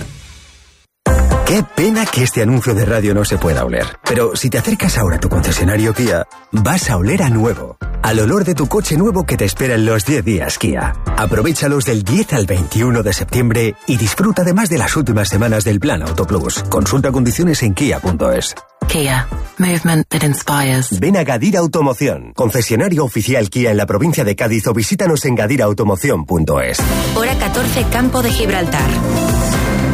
Qué pena que este anuncio de radio no se pueda oler. Pero si te acercas ahora a tu concesionario Kia, vas a oler a nuevo. Al olor de tu coche nuevo que te espera en los 10 días Kia. Aprovéchalos del 10 al 21 de septiembre y disfruta además de las últimas semanas del Plan Auto Plus. Consulta condiciones en kia.es. Kia. Movement that inspires. Ven a Gadir Automoción, concesionario oficial Kia en la provincia de Cádiz, o visítanos en gadirautomoción.es. Hora 14, Campo de Gibraltar.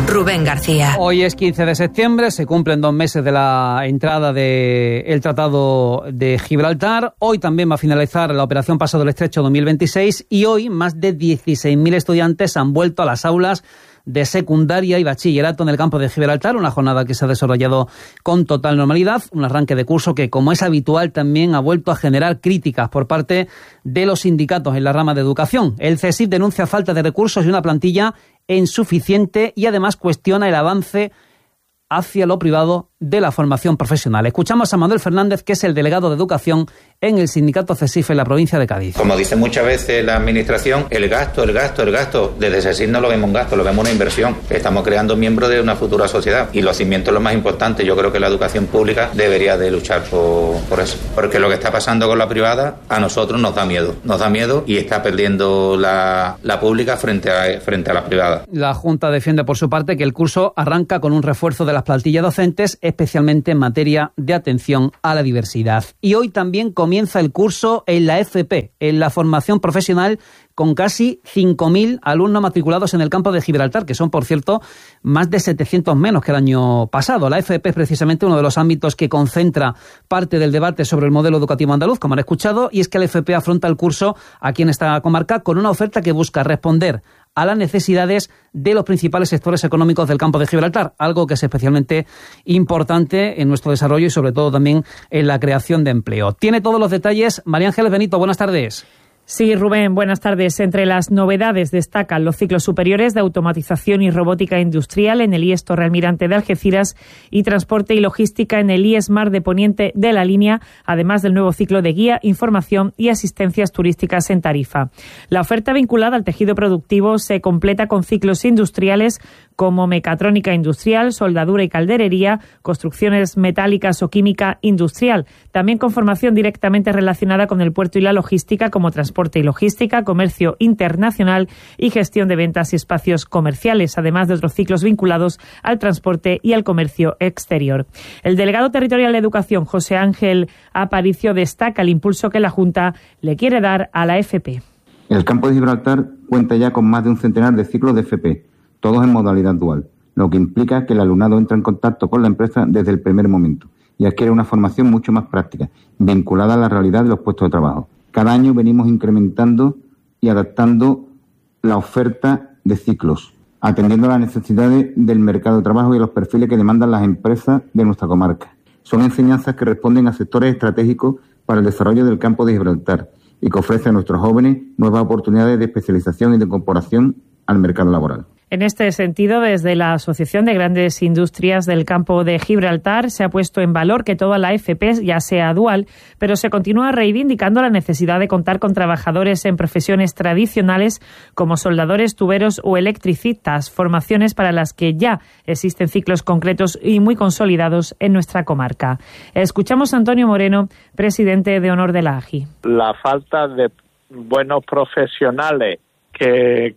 Rubén García. Hoy es 15 de septiembre, se cumplen 2 meses de la entrada del Tratado de Gibraltar. Hoy también va a finalizar la Operación Paso del Estrecho 2026 y hoy más de 16.000 estudiantes han vuelto a las aulas de secundaria y bachillerato en el campo de Gibraltar, una jornada que se ha desarrollado con total normalidad, un arranque de curso que, como es habitual, también ha vuelto a generar críticas por parte de los sindicatos en la rama de educación. El CSIC denuncia falta de recursos y una plantilla insuficiente y además cuestiona el avance hacia lo privado de la formación profesional. Escuchamos a Manuel Fernández, que es el delegado de Educación en el sindicato CESIF en la provincia de Cádiz. Como dice muchas veces la administración, el gasto. Desde CESIF no lo vemos un gasto, lo vemos una inversión. Estamos creando miembros de una futura sociedad y los cimientos son lo más importante. Yo creo que la educación pública debería de luchar por eso. Porque lo que está pasando con la privada a nosotros nos da miedo. Nos da miedo y está perdiendo la pública frente a la privada. La Junta defiende por su parte que el curso arranca con un refuerzo de las plantillas docentes, especialmente en materia de atención a la diversidad. Y hoy también comienza el curso en la FP, en la formación profesional, con casi 5.000 alumnos matriculados en el campo de Gibraltar, que son, por cierto, más de 700 menos que el año pasado. La FP es precisamente uno de los ámbitos que concentra parte del debate sobre el modelo educativo andaluz, como han escuchado, y es que la FP afronta el curso aquí en esta comarca con una oferta que busca responder a las necesidades de los principales sectores económicos del campo de Gibraltar, algo que es especialmente importante en nuestro desarrollo y sobre todo también en la creación de empleo. Tiene todos los detalles María Ángeles Benito, buenas tardes. Sí, Rubén, buenas tardes. Entre las novedades destacan los ciclos superiores de automatización y robótica industrial en el IES Torrealmirante de Algeciras y transporte y logística en el IES Mar de Poniente de la Línea, además del nuevo ciclo de guía, información y asistencias turísticas en Tarifa. La oferta vinculada al tejido productivo se completa con ciclos industriales como mecatrónica industrial, soldadura y calderería, construcciones metálicas o química industrial, también con formación directamente relacionada con el puerto y la logística como transporte y logística, comercio internacional y gestión de ventas y espacios comerciales, además de otros ciclos vinculados al transporte y al comercio exterior. El delegado territorial de Educación, José Ángel Aparicio, destaca el impulso que la Junta le quiere dar a la FP. El campo de Gibraltar cuenta ya con más de un centenar de ciclos de FP, todos en modalidad dual, lo que implica que el alumnado entra en contacto con la empresa desde el primer momento y adquiere una formación mucho más práctica, vinculada a la realidad de los puestos de trabajo. Cada año venimos incrementando y adaptando la oferta de ciclos, atendiendo a las necesidades del mercado de trabajo y a los perfiles que demandan las empresas de nuestra comarca. Son enseñanzas que responden a sectores estratégicos para el desarrollo del campo de Gibraltar y que ofrecen a nuestros jóvenes nuevas oportunidades de especialización y de incorporación al mercado laboral. En este sentido, desde la Asociación de Grandes Industrias del Campo de Gibraltar se ha puesto en valor que toda la FP ya sea dual, pero se continúa reivindicando la necesidad de contar con trabajadores en profesiones tradicionales como soldadores, tuberos o electricistas, formaciones para las que ya existen ciclos concretos y muy consolidados en nuestra comarca. Escuchamos a Antonio Moreno, presidente de honor de la AGI. La falta de buenos profesionales que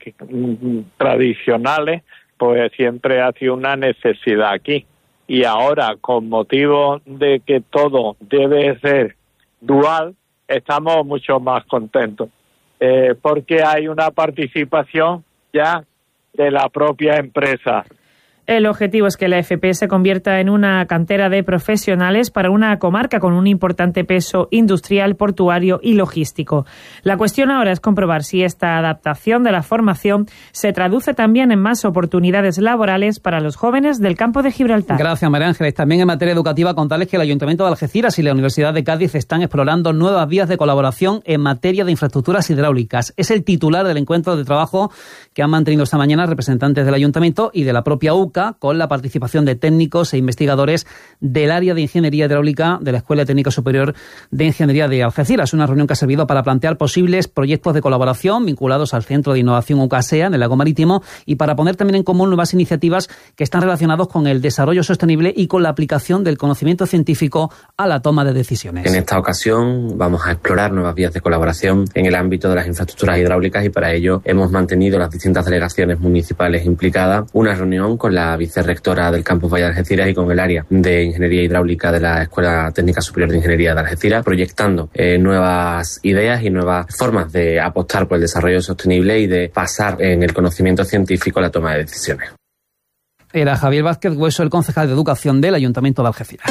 tradicionales, pues siempre ha sido una necesidad aquí. Y ahora, con motivo de que todo debe ser dual, estamos mucho más contentos, porque hay una participación ya de la propia empresa. El objetivo es que la FP se convierta en una cantera de profesionales para una comarca con un importante peso industrial, portuario y logístico. La cuestión ahora es comprobar si esta adaptación de la formación se traduce también en más oportunidades laborales para los jóvenes del campo de Gibraltar. Gracias, María Ángeles. También en materia educativa, contarles que el Ayuntamiento de Algeciras y la Universidad de Cádiz están explorando nuevas vías de colaboración en materia de infraestructuras hidráulicas. Es el titular del encuentro de trabajo que han mantenido esta mañana representantes del Ayuntamiento y de la propia UCA, con la participación de técnicos e investigadores del área de Ingeniería Hidráulica de la Escuela Técnica Superior de Ingeniería de Algeciras. Una reunión que ha servido para plantear posibles proyectos de colaboración vinculados al Centro de Innovación UCASEA en el Lago Marítimo y para poner también en común nuevas iniciativas que están relacionadas con el desarrollo sostenible y con la aplicación del conocimiento científico a la toma de decisiones. En esta ocasión vamos a explorar nuevas vías de colaboración en el ámbito de las infraestructuras hidráulicas y para ello hemos mantenido las distintas delegaciones municipales implicadas una reunión con la vicerrectora del Campus Valle de Algeciras y con el área de Ingeniería Hidráulica de la Escuela Técnica Superior de Ingeniería de Algeciras, proyectando nuevas ideas y nuevas formas de apostar por el desarrollo sostenible y de pasar en el conocimiento científico a la toma de decisiones. Era Javier Vázquez Hueso, el concejal de Educación del Ayuntamiento de Algeciras.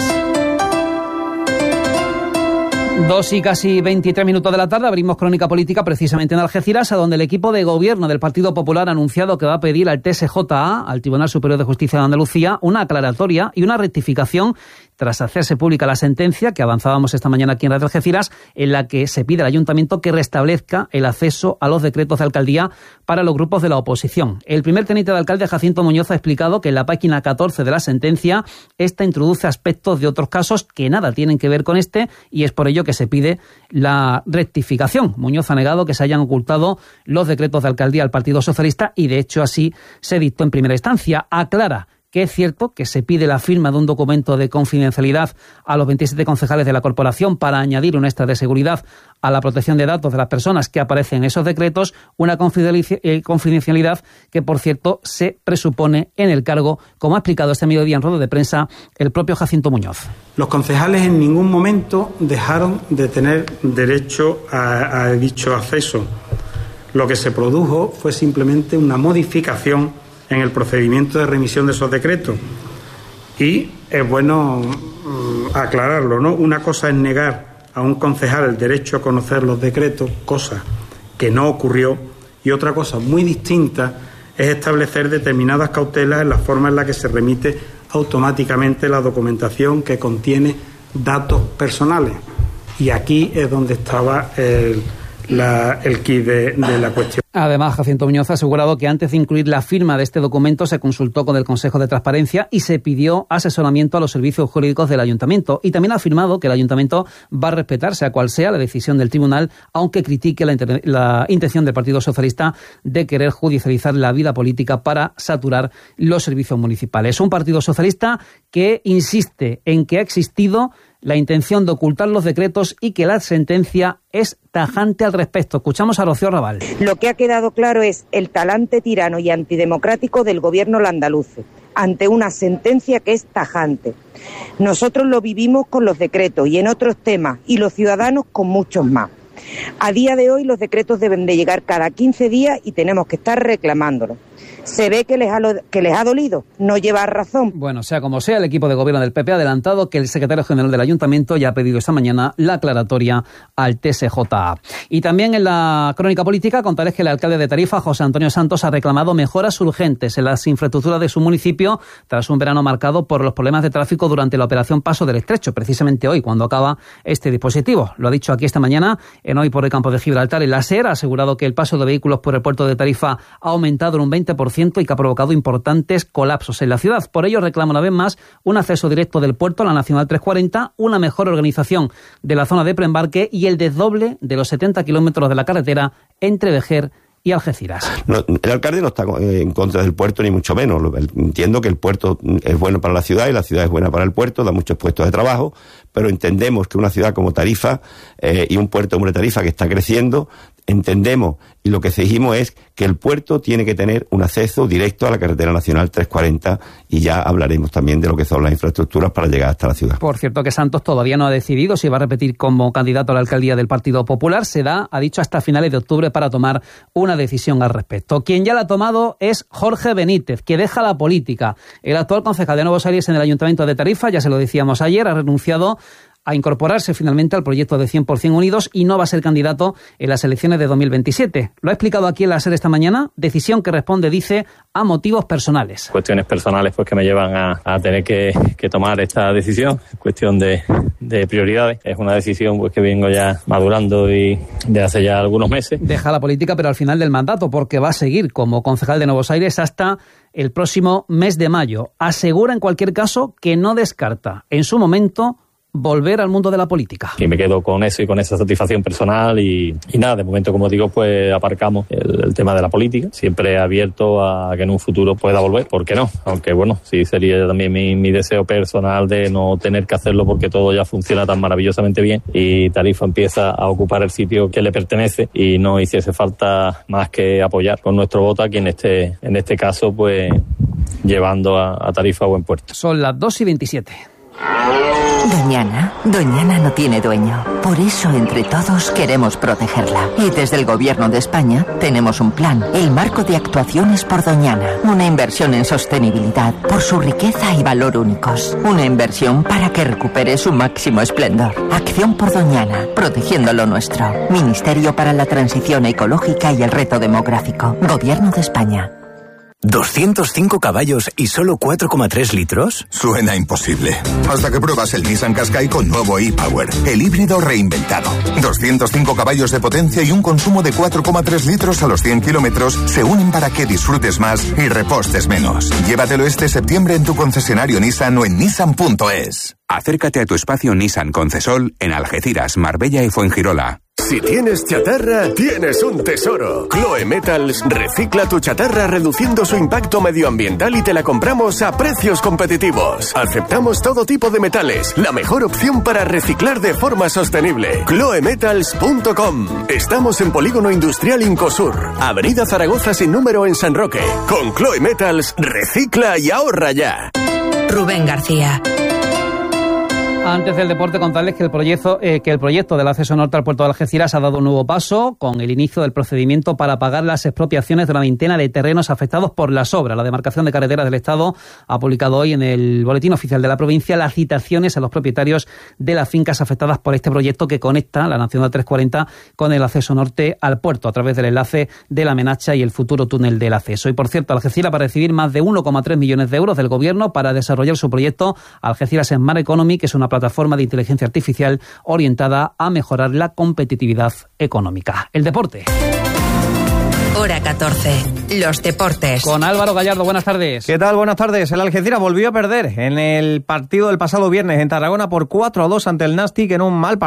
2 y casi 23 minutos de la tarde, abrimos Crónica Política precisamente en Algeciras, a donde el equipo de gobierno del Partido Popular ha anunciado que va a pedir al TSJA, al Tribunal Superior de Justicia de Andalucía, una aclaratoria y una rectificación tras hacerse pública la sentencia que avanzábamos esta mañana aquí en Radio Algeciras, en la que se pide al Ayuntamiento que restablezca el acceso a los decretos de alcaldía para los grupos de la oposición. El primer teniente de alcalde, Jacinto Muñoz, ha explicado que en la página 14 de la sentencia esta introduce aspectos de otros casos que nada tienen que ver con este, y es por ello que se pide la rectificación. Muñoz ha negado que se hayan ocultado los decretos de alcaldía al Partido Socialista y, de hecho, así se dictó en primera instancia. Aclara que es cierto que se pide la firma de un documento de confidencialidad a los 27 concejales de la corporación para añadir un extra de seguridad a la protección de datos de las personas que aparecen en esos decretos, una confidencialidad que, por cierto, se presupone en el cargo, como ha explicado este mediodía en rueda de prensa el propio Jacinto Muñoz. Los concejales en ningún momento dejaron de tener derecho a dicho acceso. Lo que se produjo fue simplemente una modificación en el procedimiento de remisión de esos decretos. Y es bueno aclararlo, ¿no? Una cosa es negar a un concejal el derecho a conocer los decretos, cosa que no ocurrió, y otra cosa muy distinta es establecer determinadas cautelas en la forma en la que se remite automáticamente la documentación que contiene datos personales. Y aquí es donde estaba el quid de la cuestión. Además, Jacinto Muñoz ha asegurado que antes de incluir la firma de este documento se consultó con el Consejo de Transparencia y se pidió asesoramiento a los servicios jurídicos del Ayuntamiento. Y también ha afirmado que el Ayuntamiento va a respetar, sea cual sea la decisión del Tribunal, aunque critique la intención del Partido Socialista de querer judicializar la vida política para saturar los servicios municipales. Un Partido Socialista que insiste en que ha existido la intención de ocultar los decretos y que la sentencia es tajante al respecto. Escuchamos a Rocío Raval. Lo que ha quedado claro es el talante tirano y antidemocrático del gobierno andaluz ante una sentencia que es tajante. Nosotros lo vivimos con los decretos y en otros temas, y los ciudadanos con muchos más. A día de hoy los decretos deben de llegar cada 15 días y tenemos que estar reclamándolos. Se ve que les ha dolido, no lleva razón. Bueno, sea como sea, el equipo de gobierno del PP ha adelantado que el secretario general del Ayuntamiento ya ha pedido esta mañana la aclaratoria al TSJA. Y también en la crónica política contarles que el alcalde de Tarifa, José Antonio Santos, ha reclamado mejoras urgentes en las infraestructuras de su municipio tras un verano marcado por los problemas de tráfico durante la operación Paso del Estrecho, precisamente hoy, cuando acaba este dispositivo. Lo ha dicho aquí esta mañana en Hoy por el Campo de Gibraltar, el SER ha asegurado que el paso de vehículos por el puerto de Tarifa ha aumentado en un 20% y que ha provocado importantes colapsos en la ciudad. Por ello reclama una vez más un acceso directo del puerto a la Nacional 340, una mejor organización de la zona de preembarque y el desdoble de los 70 kilómetros de la carretera entre Vejer y Algeciras. No, el alcalde no está en contra del puerto, ni mucho menos. Entiendo que el puerto es bueno para la ciudad y la ciudad es buena para el puerto, da muchos puestos de trabajo, pero entendemos que una ciudad como Tarifa y un puerto como Tarifa que está creciendo, entendemos y lo que exigimos es que el puerto tiene que tener un acceso directo a la carretera nacional 340 y ya hablaremos también de lo que son las infraestructuras para llegar hasta la ciudad. Por cierto que Santos todavía no ha decidido si va a repetir como candidato a la alcaldía del Partido Popular. Se da, ha dicho, hasta finales de octubre para tomar una decisión al respecto. Quien ya la ha tomado es Jorge Benítez, que deja la política. El actual concejal de Nuevos Aires en el Ayuntamiento de Tarifa, ya se lo decíamos ayer, ha renunciado a incorporarse finalmente al proyecto de 100% Unidos y no va a ser candidato en las elecciones de 2027. Lo ha explicado aquí en la SER esta mañana, decisión que responde, dice, a motivos personales. Cuestiones personales pues que me llevan a tener que tomar esta decisión, cuestión de prioridades. Es una decisión pues que vengo ya madurando y de hace ya algunos meses. Deja la política pero al final del mandato porque va a seguir como concejal de Nuevos Aires hasta el próximo mes de mayo. Asegura en cualquier caso que no descarta en su momento volver al mundo de la política. Y me quedo con eso y con esa satisfacción personal y nada, de momento, como digo, pues aparcamos el tema de la política, siempre abierto a que en un futuro pueda volver, ¿por qué no? Aunque bueno, sí sería también mi deseo personal de no tener que hacerlo porque todo ya funciona tan maravillosamente bien y Tarifa empieza a ocupar el sitio que le pertenece y no hiciese falta más que apoyar con nuestro voto a quien esté, en este caso, pues llevando a Tarifa a buen puerto. Son las 2:27. Doñana no tiene dueño. Por eso, entre todos, queremos protegerla. Y desde el Gobierno de España tenemos un plan, el Marco de Actuaciones por Doñana. Una inversión en sostenibilidad, por su riqueza y valor únicos. Una inversión para que recupere su máximo esplendor. Acción por Doñana, protegiendo lo nuestro. Ministerio para la Transición Ecológica y el Reto Demográfico. Gobierno de España. ¿205 caballos y solo 4,3 litros? Suena imposible. Hasta que pruebas el Nissan Qashqai con nuevo e-Power, el híbrido reinventado. 205 caballos de potencia y un consumo de 4,3 litros a los 100 kilómetros se unen para que disfrutes más y repostes menos. Llévatelo este septiembre en tu concesionario Nissan o en nissan.es. Acércate a tu espacio Nissan Concesol en Algeciras, Marbella y Fuengirola. Si tienes chatarra, tienes un tesoro. Chloe Metals recicla tu chatarra reduciendo su impacto medioambiental y te la compramos a precios competitivos. Aceptamos todo tipo de metales, la mejor opción para reciclar de forma sostenible. ChloeMetals.com. Estamos en Polígono Industrial Incosur, Avenida Zaragoza sin número en San Roque. Con Chloe Metals, recicla y ahorra ya. Rubén García. Antes del deporte, contarles que el proyecto del acceso norte al puerto de Algeciras ha dado un nuevo paso con el inicio del procedimiento para pagar las expropiaciones de una veintena de terrenos afectados por las obras. La demarcación de carreteras del Estado ha publicado hoy en el Boletín Oficial de la provincia las citaciones a los propietarios de las fincas afectadas por este proyecto que conecta la Nacional 340 con el acceso norte al puerto a través del enlace de La Menacha y el futuro túnel del acceso. Y por cierto, Algeciras va a recibir más de 1,3 millones de euros del Gobierno para desarrollar su proyecto Algeciras Smart Economy, que es una plataforma de inteligencia artificial orientada a mejorar la competitividad económica. El deporte. Hora 14. Los deportes. Con Álvaro Gallardo, buenas tardes. ¿Qué tal? Buenas tardes. El Algeciras volvió a perder en el partido del pasado viernes en Tarragona por 4-2 ante el Nastic en un mal partido.